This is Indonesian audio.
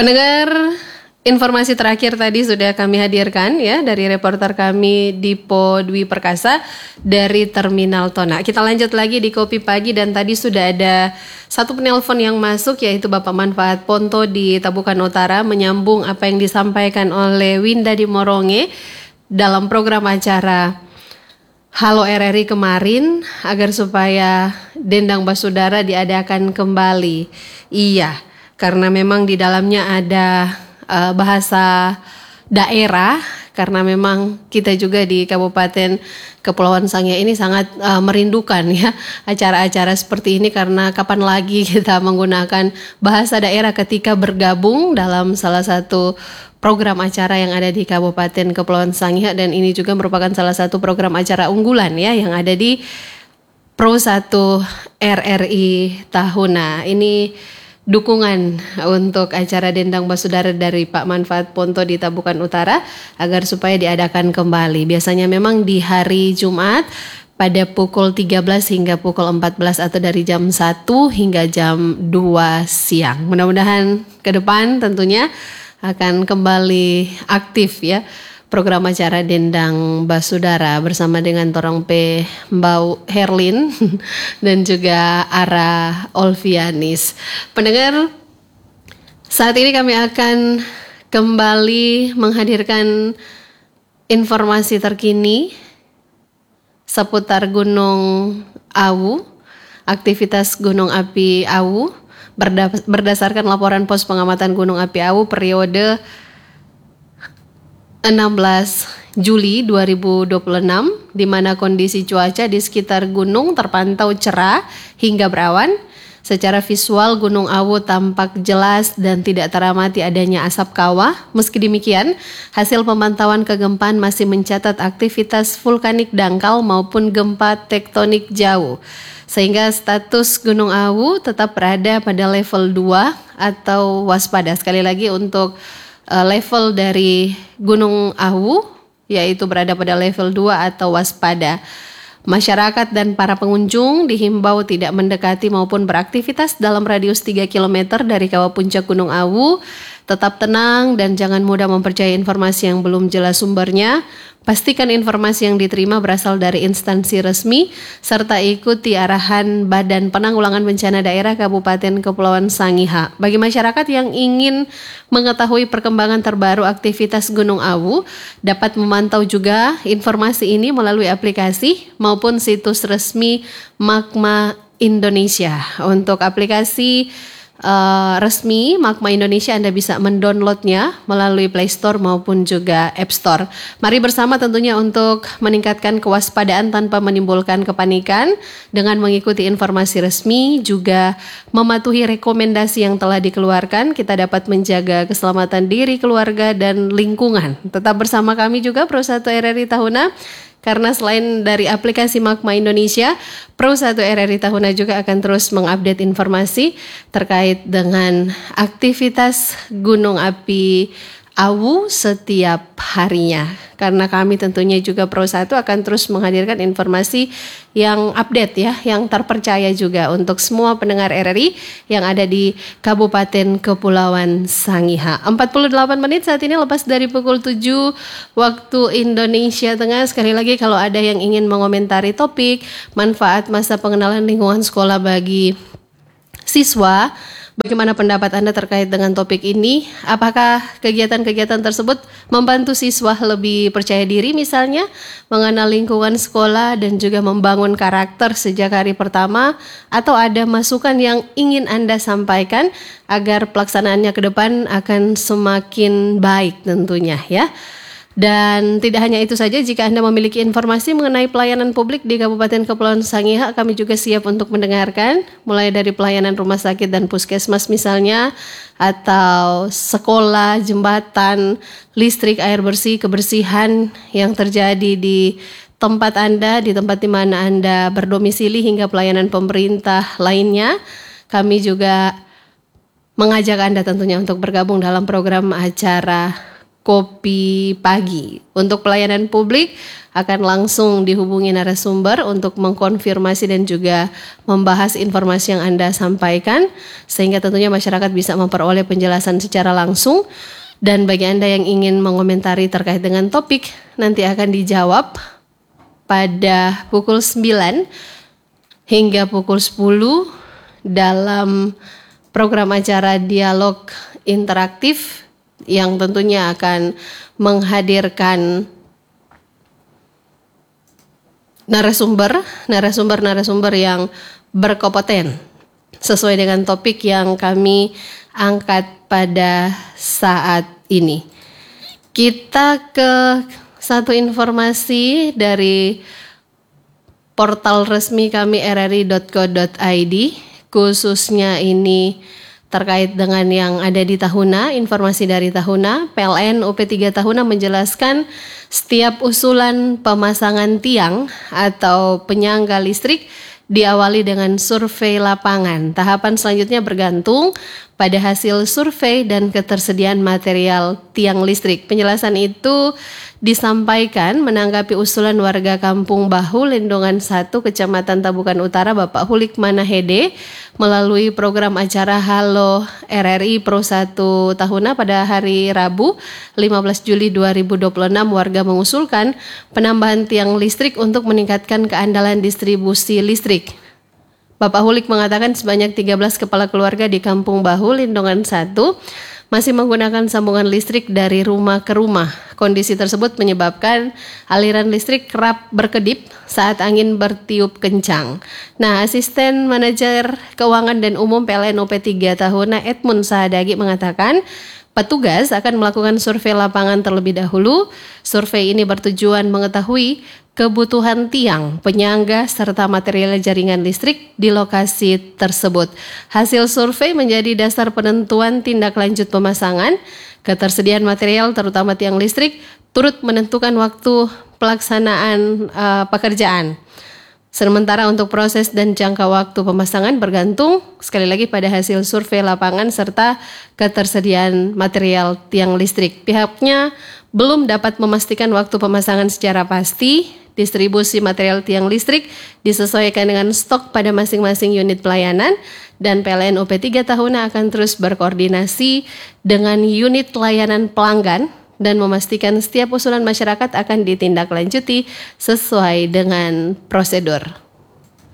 Pendengar, informasi terakhir tadi sudah kami hadirkan ya dari reporter kami Dipo Dwi Perkasa dari Terminal Tona. Kita lanjut lagi di Kopi Pagi dan tadi sudah ada satu penelpon yang masuk yaitu Bapak Manfaat Ponto di Tabukan Utara menyambung apa yang disampaikan oleh Winda di Moronge dalam program acara Halo RRI kemarin agar supaya Dendang Basudara diadakan kembali. Iya, karena memang di dalamnya ada bahasa daerah, karena memang kita juga di Kabupaten Kepulauan Sangihe ini sangat merindukan ya acara-acara seperti ini, karena kapan lagi kita menggunakan bahasa daerah ketika bergabung dalam salah satu program acara yang ada di Kabupaten Kepulauan Sangihe, dan ini juga merupakan salah satu program acara unggulan ya yang ada di Pro 1 RRI Tahuna. Ini dukungan untuk acara Dendang Basudara dari Pak Manfaat Ponto di Tabukan Utara agar supaya diadakan kembali. Biasanya memang di hari Jumat pada pukul 13 hingga pukul 14 atau dari jam 1 hingga jam 2 siang. Mudah-mudahan ke depan tentunya akan kembali aktif ya program acara Dendang Basudara bersama dengan Torong P Mbau Herlin dan juga Ara Olvianis. Pendengar, saat ini kami akan kembali menghadirkan informasi terkini seputar Gunung Awu, aktivitas Gunung Api Awu berdasarkan laporan pos pengamatan Gunung Api Awu periode 16 Juli 2026, di mana kondisi cuaca di sekitar gunung terpantau cerah hingga berawan. Secara visual Gunung Awu tampak jelas dan tidak teramati adanya asap kawah. Meski demikian, hasil pemantauan kegempaan masih mencatat aktivitas vulkanik dangkal maupun gempa tektonik jauh. Sehingga status Gunung Awu tetap berada pada level 2 atau waspada. Sekali lagi untuk level dari Gunung Awu yaitu berada pada level 2 atau waspada. Masyarakat dan para pengunjung dihimbau tidak mendekati maupun beraktivitas dalam radius 3 km dari kawah puncak Gunung Awu. Tetap tenang dan jangan mudah mempercayai informasi yang belum jelas sumbernya. Pastikan informasi yang diterima berasal dari instansi resmi serta ikuti arahan Badan Penanggulangan Bencana Daerah Kabupaten Kepulauan Sangihe. Bagi masyarakat yang ingin mengetahui perkembangan terbaru aktivitas Gunung Awu, dapat memantau juga informasi ini melalui aplikasi maupun situs resmi Magma Indonesia. Untuk aplikasi resmi Magma Indonesia Anda bisa mendownloadnya melalui Play Store maupun juga App Store. Mari bersama tentunya untuk meningkatkan kewaspadaan tanpa menimbulkan kepanikan dengan mengikuti informasi resmi, juga mematuhi rekomendasi yang telah dikeluarkan. Kita dapat menjaga keselamatan diri, keluarga, dan lingkungan. Tetap bersama kami juga Pro 1 RRI Tahuna. Karena selain dari aplikasi Magma Indonesia, Pro 1 RRI Tahuna juga akan terus mengupdate informasi terkait dengan aktivitas Gunung Api Awu setiap harinya. Karena kami tentunya juga Pro 1 akan terus menghadirkan informasi yang update ya, yang terpercaya juga untuk semua pendengar RRI yang ada di Kabupaten Kepulauan Sangihe. 48 menit saat ini lepas dari pukul 7 waktu Indonesia Tengah. Sekali lagi kalau ada yang ingin mengomentari topik manfaat masa pengenalan lingkungan sekolah bagi siswa, bagaimana pendapat Anda terkait dengan topik ini? Apakah kegiatan-kegiatan tersebut membantu siswa lebih percaya diri misalnya, mengenal lingkungan sekolah dan juga membangun karakter sejak hari pertama? Atau ada masukan yang ingin Anda sampaikan agar pelaksanaannya ke depan akan semakin baik tentunya ya? Dan tidak hanya itu saja, jika Anda memiliki informasi mengenai pelayanan publik di Kabupaten Kepulauan Sangihe, kami juga siap untuk mendengarkan, mulai dari pelayanan rumah sakit dan puskesmas misalnya, atau sekolah, jembatan, listrik, air bersih, kebersihan yang terjadi di tempat Anda, di tempat di mana Anda berdomisili, hingga pelayanan pemerintah lainnya. Kami juga mengajak Anda tentunya untuk bergabung dalam program acara Kopi Pagi. Untuk pelayanan publik akan langsung dihubungi narasumber untuk mengkonfirmasi dan juga membahas informasi yang Anda sampaikan, sehingga tentunya masyarakat bisa memperoleh penjelasan secara langsung. Dan bagi Anda yang ingin mengomentari terkait dengan topik, nanti akan dijawab pada pukul 9 hingga pukul 10 dalam program acara Dialog Interaktif yang tentunya akan menghadirkan narasumber yang berkompeten sesuai dengan topik yang kami angkat pada saat ini. Kita ke satu informasi dari portal resmi kami rri.co.id, khususnya ini terkait dengan yang ada di Tahuna. Informasi dari Tahuna, PLN UP3 Tahuna menjelaskan setiap usulan pemasangan tiang atau penyangga listrik diawali dengan survei lapangan. Tahapan selanjutnya bergantung pada hasil survei dan ketersediaan material tiang listrik. Penjelasan itu disampaikan menanggapi usulan warga Kampung Bahu Lindungan 1 Kecamatan Tabukan Utara Bapak Hulik Manahede melalui program acara Halo RRI Pro 1 Tahuna pada hari Rabu 15 Juli 2026. Warga mengusulkan penambahan tiang listrik untuk meningkatkan keandalan distribusi listrik. Bapak Hulik mengatakan sebanyak 13 kepala keluarga di Kampung Bahu Lindungan 1 masih menggunakan sambungan listrik dari rumah ke rumah. Kondisi tersebut menyebabkan aliran listrik kerap berkedip saat angin bertiup kencang. Nah, Asisten Manajer Keuangan dan Umum PLN UP3 Tahuna Edmund Sahadagi mengatakan petugas akan melakukan survei lapangan terlebih dahulu. Survei ini bertujuan mengetahui kebutuhan tiang, penyangga, serta material jaringan listrik di lokasi tersebut. Hasil survei menjadi dasar penentuan tindak lanjut pemasangan. Ketersediaan material terutama tiang listrik turut menentukan waktu pelaksanaan pekerjaan. Sementara untuk proses dan jangka waktu pemasangan bergantung sekali lagi pada hasil survei lapangan serta ketersediaan material tiang listrik. Pihaknya belum dapat memastikan waktu pemasangan secara pasti. Distribusi material tiang listrik disesuaikan dengan stok pada masing-masing unit pelayanan dan PLN UP3 Tahuna akan terus berkoordinasi dengan unit layanan pelanggan dan memastikan setiap usulan masyarakat akan ditindaklanjuti sesuai dengan prosedur.